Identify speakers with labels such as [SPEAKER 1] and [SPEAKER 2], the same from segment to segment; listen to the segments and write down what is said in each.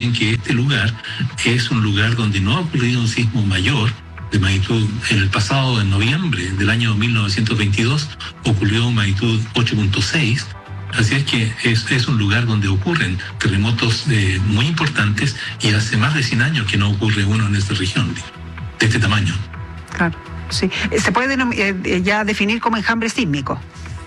[SPEAKER 1] también que este lugar es un lugar donde no ha ocurrido un sismo mayor de magnitud. En el pasado, en noviembre del año 1922, ocurrió magnitud 8.6. Así es que es un lugar donde ocurren terremotos muy importantes, y hace más de 100 años que no ocurre uno en esta región de este tamaño.
[SPEAKER 2] Claro, sí. ¿Se puede ya definir como enjambre sísmico?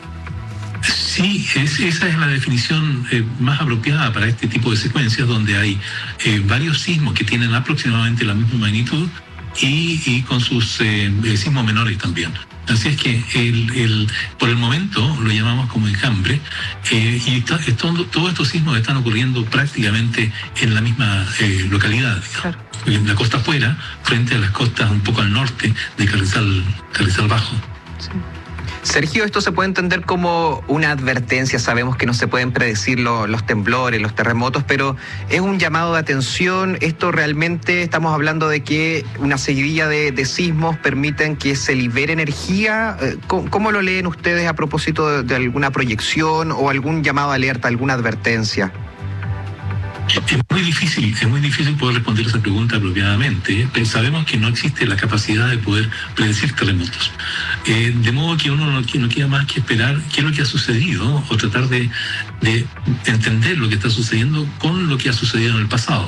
[SPEAKER 1] Sí, esa es la definición más apropiada para este tipo de secuencias, donde hay varios sismos que tienen aproximadamente la misma magnitud y con sus sismos menores también. Así es que por el momento lo llamamos como enjambre, y todos estos sismos están ocurriendo prácticamente en la misma localidad, digamos.
[SPEAKER 2] Claro.
[SPEAKER 1] En la costa afuera, frente a las costas un poco al norte de Carrizal Bajo.
[SPEAKER 2] Sí.
[SPEAKER 3] Sergio, esto se puede entender como una advertencia. Sabemos que no se pueden predecir los temblores, los terremotos, pero es un llamado de atención. Esto realmente estamos hablando de que una seguidilla de sismos permiten que se libere energía. ¿Cómo lo leen ustedes a propósito de alguna proyección o algún llamado de alerta, alguna advertencia?
[SPEAKER 1] Es muy difícil poder responder esa pregunta apropiadamente, pero sabemos que no existe la capacidad de poder predecir terremotos. De modo que uno no queda más que esperar qué es lo que ha sucedido, o tratar de entender lo que está sucediendo con lo que ha sucedido en el pasado.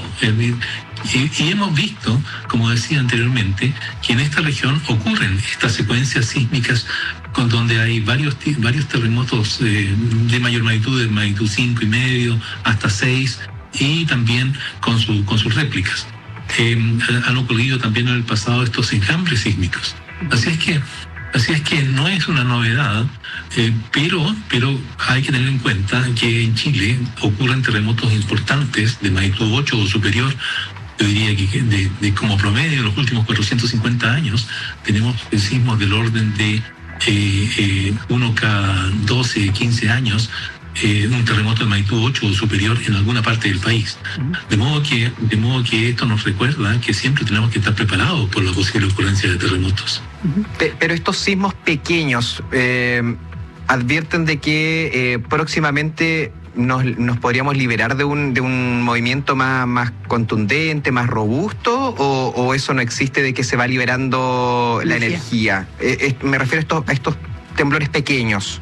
[SPEAKER 1] Y hemos visto, como decía anteriormente, que en esta región ocurren estas secuencias sísmicas con donde hay varios terremotos de mayor magnitud, de magnitud 5,5 hasta 6, y también con sus réplicas. Han ocurrido también en el pasado estos enjambres sísmicos. Así es que no es una novedad, pero hay que tener en cuenta que en Chile ocurren terremotos importantes de magnitud 8 o superior. Yo diría que de como promedio en los últimos 450 años tenemos sismos del orden de uno cada 12, 15 años, un terremoto de magnitud 8 o superior en alguna parte del país. De modo que esto nos recuerda que siempre tenemos que estar preparados por la posible ocurrencia de terremotos.
[SPEAKER 3] Pero estos sismos pequeños advierten de que próximamente nos podríamos liberar de un movimiento más contundente, más robusto, o eso no existe, de que se va liberando la energía. Me refiero a estos temblores pequeños.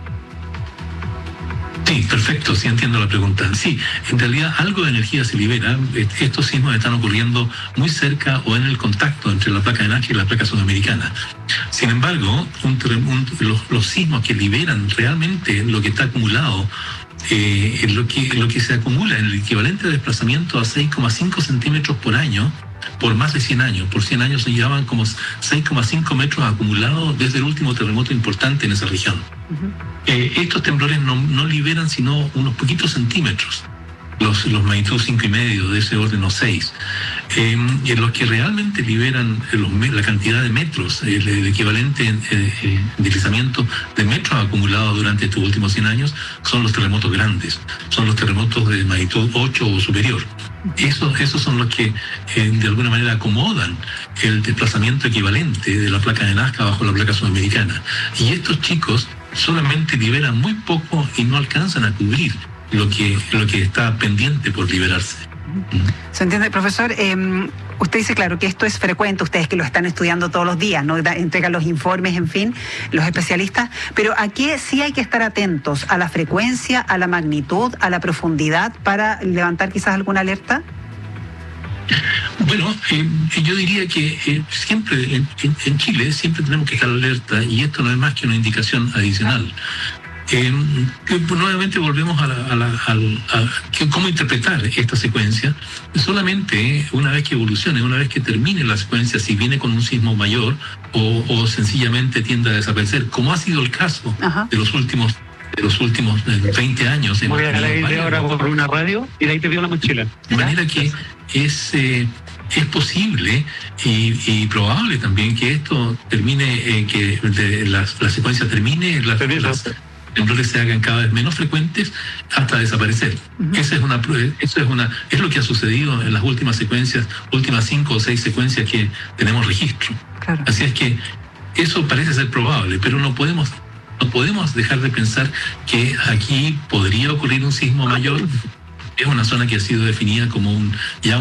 [SPEAKER 1] Sí, perfecto, sí entiendo la pregunta. Sí, en realidad algo de energía se libera. Estos sismos están ocurriendo muy cerca o en el contacto entre la placa de Nazca y la placa sudamericana. Sin embargo, los sismos que liberan realmente lo que está acumulado, lo que se acumula en el equivalente de desplazamiento a 6,5 centímetros por año, por más de 100 años. Por 100 años se llevaban como 6,5 metros acumulados desde el último terremoto importante en esa región. Estos temblores no liberan sino unos poquitos centímetros, los magnitud 5,5 de ese orden o 6. Los que realmente liberan la cantidad de metros, el equivalente en deslizamiento de metros acumulados durante estos últimos 100 años, son los terremotos grandes, son los terremotos de magnitud 8 o superior. Esos son los que de alguna manera acomodan el desplazamiento equivalente de la placa de Nazca bajo la placa sudamericana. Y estos chicos solamente liberan muy poco y no alcanzan a cubrir lo que está pendiente por liberarse.
[SPEAKER 2] ¿Se entiende, profesor? Usted dice, claro, que esto es frecuente, ustedes que lo están estudiando todos los días, ¿no? Entregan los informes, en fin, los especialistas, pero ¿a qué sí hay que estar atentos? ¿A la frecuencia, a la magnitud, a la profundidad, para levantar quizás alguna alerta?
[SPEAKER 1] Bueno, yo diría que siempre en Chile siempre tenemos que estar alerta, y esto no es más que una indicación adicional. Nuevamente volvemos a cómo interpretar esta secuencia. Solamente una vez que evolucione, una vez que termine la secuencia, si viene con un sismo mayor o sencillamente tiende a desaparecer, como ha sido el caso de los últimos 20 años.
[SPEAKER 4] Voy a ir ahora por una radio y de ahí te pido la mochila.
[SPEAKER 1] De manera que es posible y probable también que esto termine, que la secuencia termine, las temblores se hagan cada vez menos frecuentes hasta desaparecer. Es lo que ha sucedido en las últimas 5 o 6 secuencias que tenemos registro.
[SPEAKER 2] Claro.
[SPEAKER 1] Así es que eso parece ser probable, pero no podemos dejar de pensar que aquí podría ocurrir un sismo mayor. Es una zona que ha sido definida como